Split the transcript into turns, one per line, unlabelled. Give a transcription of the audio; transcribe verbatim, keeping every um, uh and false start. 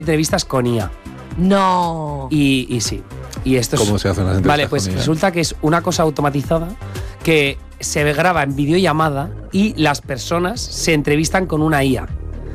entrevistas con I A.
No.
Y, y sí. Y esto
¿Cómo
es,
se hacen las entrevistas
Vale, pues
con I A?
resulta que es una cosa automatizada que se graba en videollamada y las personas se entrevistan con una I A.